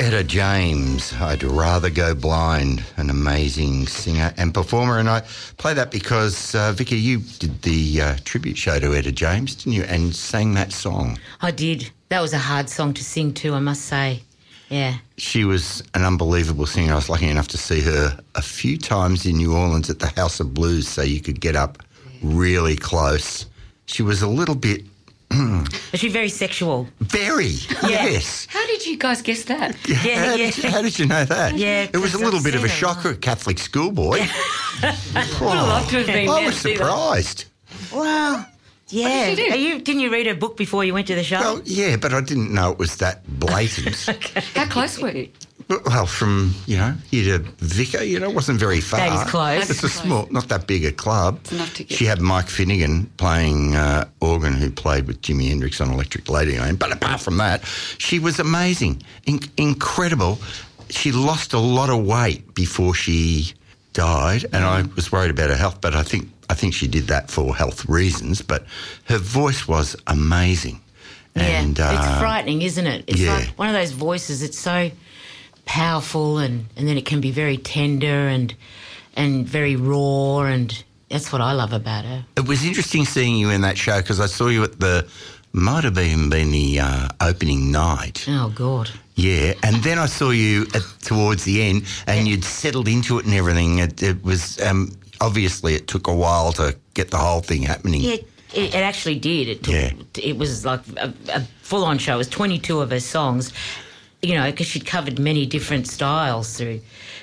Etta James, I'd Rather Go Blind, an amazing singer and performer. And I play that because, Vicky, you did the tribute show to Etta James, didn't you, and sang that song? I did. That was a hard song to sing too, I must say. Yeah. She was an unbelievable singer. I was lucky enough to see her a few times in New Orleans at the House of Blues, so you could get up really close. She was a little bit... Was she very sexual? Very, yes. How did you guys guess that? How did you know that? Yeah, it was a little bit of a shocker, a Catholic schoolboy. Would have loved to have been I there was to see that. surprised. Well, yeah. What did she do? Didn't you read her book before you went to the show? Well, yeah, but I didn't know it was that blatant. Okay. How close were you? Well, from, here to Vicar, it wasn't very far. That is close. It's a small, not that big a club. It's enough to get... She had Mike Finnegan playing organ, who played with Jimi Hendrix on Electric Ladyland. But apart from that, she was amazing, incredible. She lost a lot of weight before she died, and I was worried about her health, but I think she did that for health reasons. But her voice was amazing. Yeah, And, it's frightening, isn't it? It's yeah. like one of those voices, it's so powerful and then it can be very tender and very raw, and that's what I love about her. It was interesting seeing you in that show because I saw you at might have been the opening night. Oh, God. Yeah, and then I saw you towards the end and you'd settled into it and everything. It was, obviously it took a while to get the whole thing happening. Yeah, it actually did. It was like a full-on show. It was 22 of her songs, because she'd covered many different styles through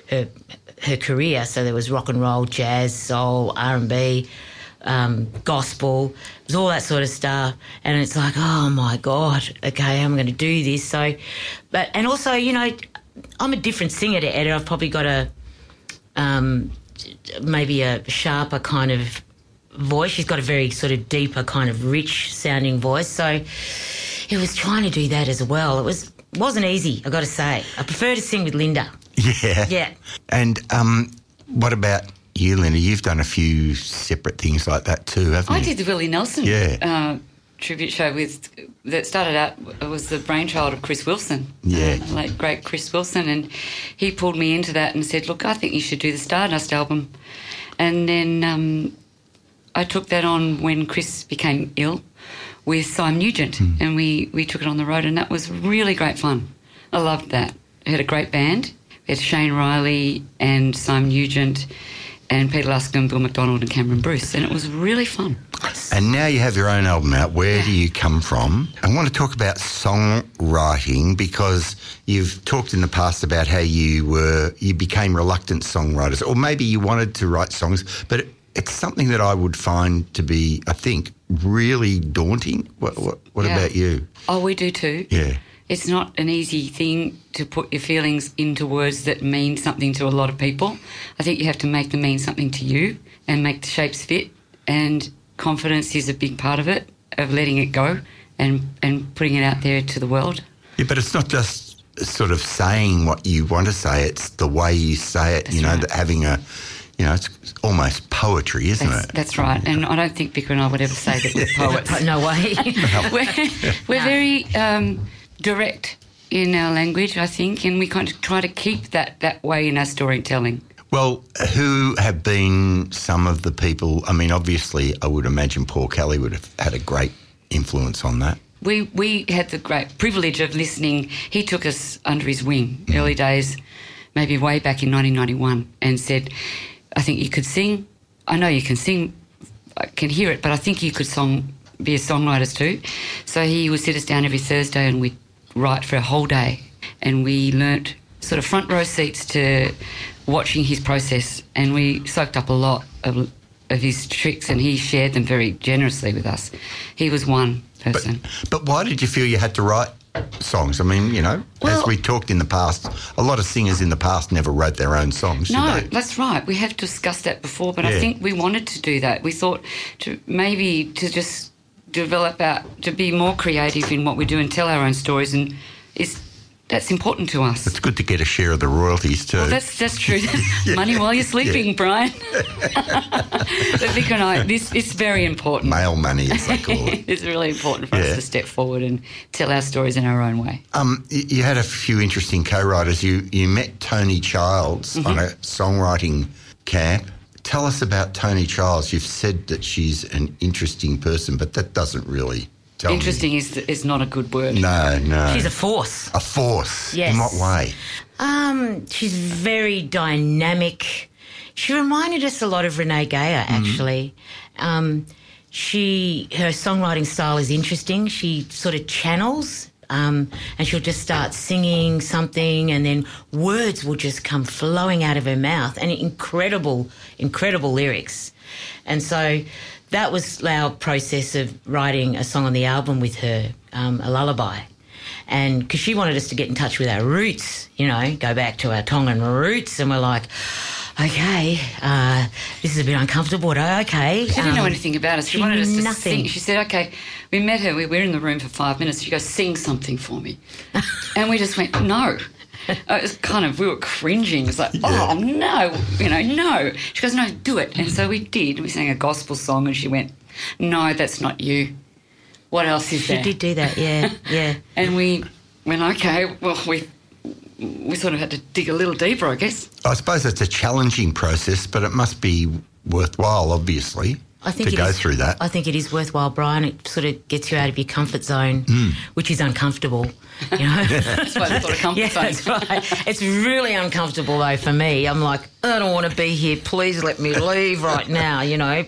her career. So there was rock and roll, jazz, soul, R&B, gospel. It was all that sort of stuff. And it's like, oh, my God, okay, I'm going to do this. And also, I'm a different singer to Etta. I've probably got maybe a sharper kind of voice. She's got a very sort of deeper kind of rich sounding voice. So it was trying to do that as well. It wasn't easy, I got to say. I prefer to sing with Linda. Yeah. Yeah. And what about you, Linda? You've done a few separate things like that too, haven't you? I did the Willie Nelson tribute show that started out, it was the brainchild of Chris Wilson, late great Chris Wilson, and he pulled me into that and said, look, I think you should do the Stardust album. And then I took that on when Chris became ill with Simon Nugent, and we took it on the road, and that was really great fun. I loved that. We had a great band. We had Shane Riley and Simon Nugent and Peter Luscombe, Bill McDonald and Cameron Bruce, and it was really fun. And now you have your own album out. Where do you come from? I want to talk about songwriting because you've talked in the past about how you became reluctant songwriters, or maybe you wanted to write songs, but it's something that I would find to be, I think, really daunting. What about you? Oh, we do too. Yeah. It's not an easy thing to put your feelings into words that mean something to a lot of people. I think you have to make them mean something to you and make the shapes fit, and confidence is a big part of it, of letting it go and putting it out there to the world. Yeah, but it's not just sort of saying what you want to say, it's the way you say it, That's right. that having it's almost poetry, isn't it? That's right. And I don't think Vicar and I would ever say that we're poets. No way. We're very direct in our language, I think, and we kind of try to keep that way in our storytelling. Well, who have been some of the people? I mean, obviously, I would imagine Paul Kelly would have had a great influence on that. We had the great privilege of listening. He took us under his wing, early days, maybe way back in 1991, and said, I think you could sing. I know you can sing. I can hear it, but I think you could be a songwriter too. So he would sit us down every Thursday and we'd write for a whole day. And we learnt sort of front row seats to watching his process, and we soaked up a lot of his tricks, and he shared them very generously with us. He was one person. But why did you feel you had to write songs? I mean, as we talked in the past, a lot of singers in the past never wrote their own songs. No, did they? that's right. We have discussed that before, but I think we wanted to do that. We thought to just develop to be more creative in what we do and tell our own stories, and that's important to us. It's good to get a share of the royalties too. Well, that's true. Money while you're sleeping, Brian. But Vic and I, it's very important. Mail money, as they call it. It's really important for us to step forward and tell our stories in our own way. You had a few interesting co-writers. You met Tony Childs on a songwriting camp. Tell us about Tony Childs. You've said that she's an interesting person, but that doesn't really tell me. Interesting is not a good word. No. She's a force. A force? Yes. In what way? She's very dynamic. She reminded us a lot of Renee Geyer, actually. Her songwriting style is interesting. She sort of channels, and she'll just start singing something, and then words will just come flowing out of her mouth, and incredible lyrics. And so that was our process of writing a song on the album with her, a lullaby. And because she wanted us to get in touch with our roots, go back to our Tongan roots, and we're like, okay, this is a bit uncomfortable, but okay. She didn't know anything about us. She wanted us to nothing. sing. She said, okay, we met her, we were in the room for 5 minutes. She goes, sing something for me. And we just went, no. It was we were cringing. It's like, oh, no, no. She goes, no, do it. And so we did. We sang a gospel song, and she went, no, that's not you. What else is there? She did do that, yeah. And we went, okay, well, we sort of had to dig a little deeper, I guess. I suppose it's a challenging process, but it must be worthwhile, obviously, to go through that. I think it is worthwhile, Brian. It sort of gets you out of your comfort zone, which is uncomfortable. That's why I thought a comfort zone. That's right. It's really uncomfortable, though, for me. I'm like, I don't want to be here. Please let me leave right now,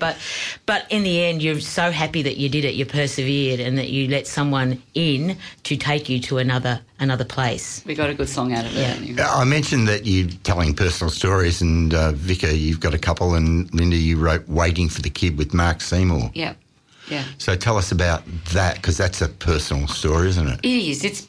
But in the end, you're so happy that you did it, you persevered, and that you let someone in to take you to another place. We got a good song out of it. Anyway. I mentioned that you're telling personal stories, and Vicar, you've got a couple, and Linda, you wrote Waiting for the Kid with Mark Seymour. Yeah. So tell us about that, because that's a personal story, isn't it? It is.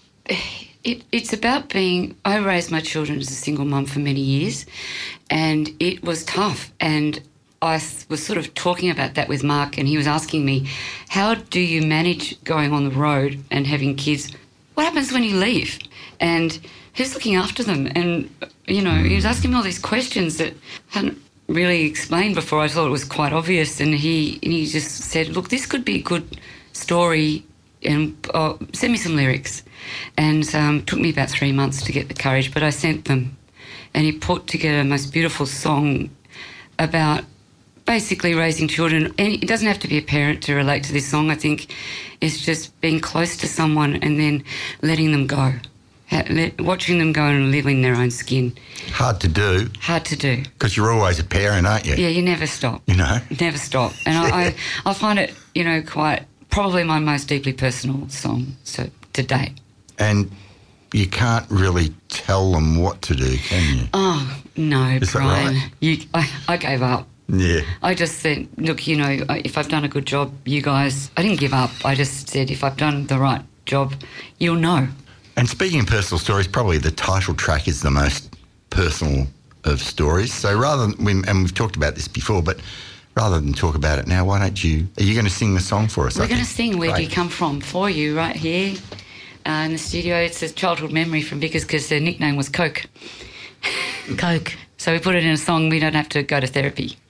It's about being... I raised my children as a single mum for many years, and it was tough. And I was sort of talking about that with Mark, and he was asking me, how do you manage going on the road and having kids? What happens when you leave? And who's looking after them? And, he was asking me all these questions that hadn't really explained before. I thought it was quite obvious. And he just said, look, this could be a good story, and send me some lyrics. And took me about 3 months to get the courage, but I sent them. And he put together a most beautiful song about basically raising children. And it doesn't have to be a parent to relate to this song. I think it's just being close to someone and then letting them go, watching them go and live in their own skin. Hard to do. Hard to do. Because you're always a parent, aren't you? Yeah, you never stop. Never stop. And I find it, quite probably my most deeply personal song to date. And you can't really tell them what to do, can you? Oh, no, Is Brian. that right? I gave up. Yeah. I just said, look, if I've done a good job, you guys... I didn't give up. I just said, if I've done the right job, you'll know. And speaking of personal stories, probably the title track is the most personal of stories. So and we've talked about this before, but rather than talk about it now, why don't you... Are you going to sing the song for us? We're going to sing Where Do You Come From for you right here in the studio. It's a childhood memory from Vickers because their nickname was Coke. Coke. So we put it in a song. We don't have to go to therapy.